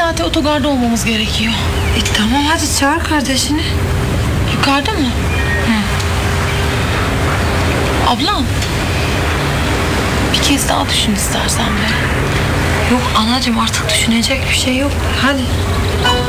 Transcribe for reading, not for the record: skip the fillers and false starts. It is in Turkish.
saate otogarda olmamız gerekiyor. Tamam hadi çağır kardeşini. Yukarıda mı? Ablam. Bir kez daha düşün istersen be. Yok anacığım artık düşünecek bir şey yok. Hadi.